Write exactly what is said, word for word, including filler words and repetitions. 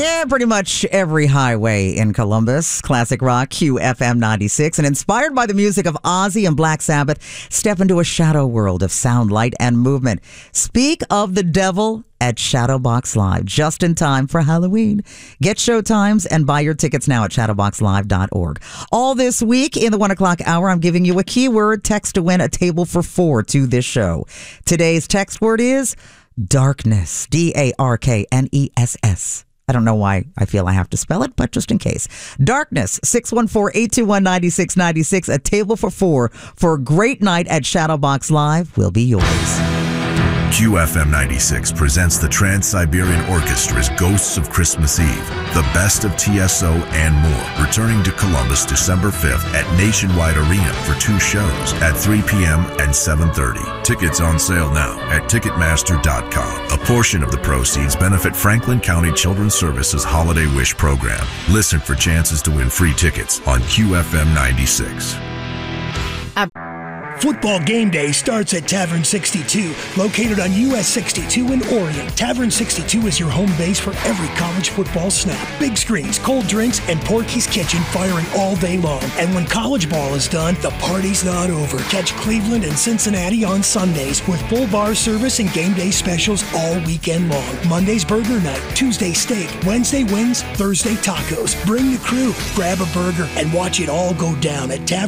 Yeah, pretty much every highway in Columbus. Classic rock, Q F M ninety-six. And inspired by the music of Ozzy and Black Sabbath, step into a shadow world of sound, light, and movement. Speak of the devil at Shadowbox Live, just in time for Halloween. Get show times and buy your tickets now at shadowbox live dot org. All this week in the one o'clock hour, I'm giving you a keyword text to win a table for four to this show. Today's text word is darkness. D A R K N E S S. I don't know why I feel I have to spell it, but just in case. Darkness, six one four, eight two one, nine six nine six. A table for four for a great night at Shadowbox Live will be yours. Q F M ninety-six presents the Trans-Siberian Orchestra's Ghosts of Christmas Eve, the best of T S O and more, returning to Columbus December fifth at Nationwide Arena for two shows at three p.m. and seven thirty. Tickets on sale now at Ticketmaster dot com. A portion of the proceeds benefit Franklin County Children's Services Holiday Wish Program. Listen for chances to win free tickets on Q F M ninety-six. Football game day starts at Tavern sixty-two, located on U S sixty-two in Orion. Tavern sixty-two is your home base for every college football snap. Big screens, cold drinks, and Porky's Kitchen firing all day long. And when college ball is done, the party's not over. Catch Cleveland and Cincinnati on Sundays with full bar service and game day specials all weekend long. Monday's burger night, Tuesday steak, Wednesday wings, Thursday tacos. Bring the crew, grab a burger, and watch it all go down at Tavern